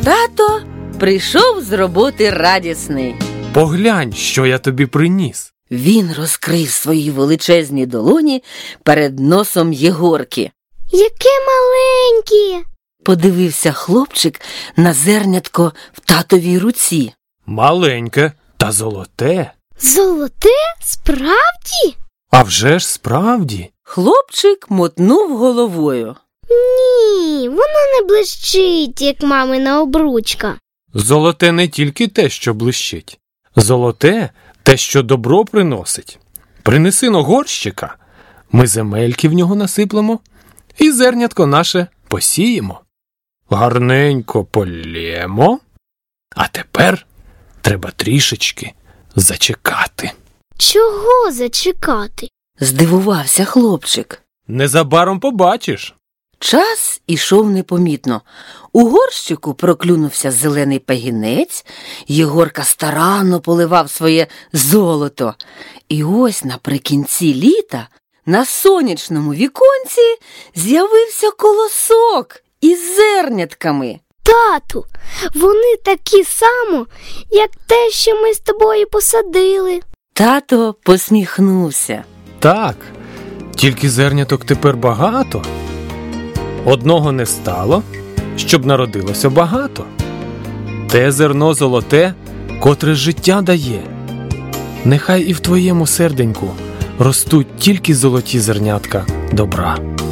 Тато прийшов з роботи радісний. Поглянь, що я тобі приніс. Він розкрив свої величезні долоні перед носом Єгорки. Яке маленьке! Подивився хлопчик на зернятко в татовій руці. Маленьке та золоте. Золоте? Справді? А вже ж справді. Хлопчик мотнув головою. Ні, воно не блищить, як мамина обручка. Золоте не тільки те, що блищить. Золоте – те, що добро приносить. Принеси-но горщика, ми земельки в нього насиплемо і зернятко наше посіємо. Гарненько полємо, а тепер треба трішечки зачекати. Чого зачекати? Здивувався хлопчик. Незабаром побачиш. Час ішов непомітно. У горщику проклюнувся зелений пагінець, Єгорка старанно поливав своє золото. І ось наприкінці літа на сонячному віконці з'явився колосок із зернятками. Тату, вони такі само, як те, що ми з тобою посадили. Тато посміхнувся. Так, тільки зерняток тепер багато. Одного не стало, щоб народилося багато. Те зерно золоте, котре життя дає. Нехай і в твоєму серденьку ростуть тільки золоті зернятка добра.